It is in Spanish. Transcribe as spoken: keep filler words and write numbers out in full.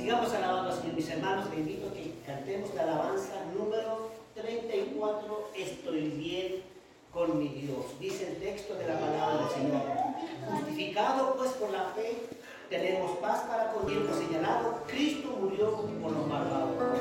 Sigamos alabando al Señor, mis hermanos. Les invito a que cantemos la alabanza número treinta y cuatro. Estoy bien con mi Dios. Dice el texto de la palabra del Señor. Justificado pues por la fe, tenemos paz para con Dios. Señalado, Cristo murió por los malvados.